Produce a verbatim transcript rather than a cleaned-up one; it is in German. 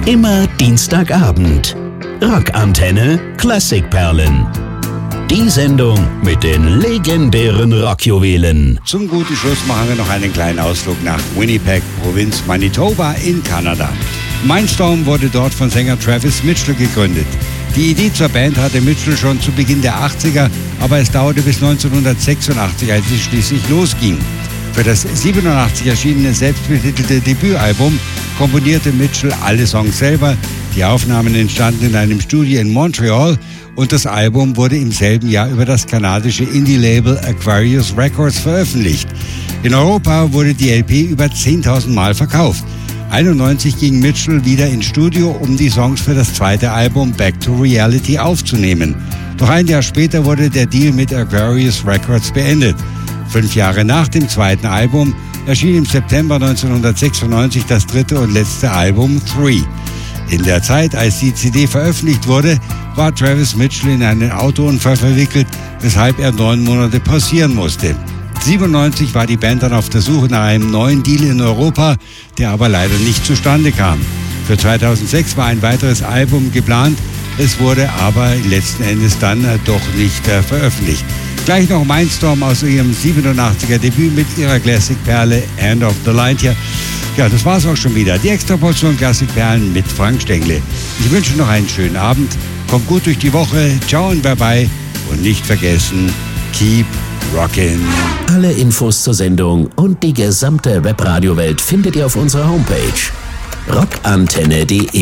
Immer Dienstagabend. Rockantenne Klassikperlen. Die Sendung mit den legendären Rockjuwelen. Zum guten Schluss machen wir noch einen kleinen Ausflug nach Winnipeg, Provinz Manitoba in Kanada. Mindstorm wurde dort von Sänger Travis Mitchell gegründet. Die Idee zur Band hatte Mitchell schon zu Beginn der achtziger, aber es dauerte bis neunzehnhundertsechsundachtzig, als es schließlich losging. Für das siebenundachtzig erschienene selbstbetitelte Debütalbum komponierte Mitchell alle Songs selber. Die Aufnahmen entstanden in einem Studio in Montreal und das Album wurde im selben Jahr über das kanadische Indie-Label Aquarius Records veröffentlicht. In Europa wurde die L P über zehntausend Mal verkauft. einundneunzig ging Mitchell wieder ins Studio, um die Songs für das zweite Album Back to Reality aufzunehmen. Doch ein Jahr später wurde der Deal mit Aquarius Records beendet. Fünf Jahre nach dem zweiten Album erschien im September neunzehnhundertsechsundneunzig das dritte und letzte Album Three. In der Zeit, als die C D veröffentlicht wurde, war Travis Mitchell in einen Autounfall verwickelt, weshalb er neun Monate pausieren musste. siebenundneunzig war die Band dann auf der Suche nach einem neuen Deal in Europa, der aber leider nicht zustande kam. Für zweitausendsechs war ein weiteres Album geplant, es wurde aber letzten Endes dann doch nicht äh, veröffentlicht. Gleich noch Mindstorm aus ihrem siebenundachtziger Debüt mit ihrer Classic-Perle End of the Line hier. Ja, das war's auch schon wieder. Die Extraportion Classic-Perlen mit Frank Stengle. Ich wünsche noch einen schönen Abend. Kommt gut durch die Woche. Ciao und bye-bye. Und nicht vergessen, keep rockin'. Alle Infos zur Sendung und die gesamte Webradiowelt findet ihr auf unserer Homepage rockantenne punkt de.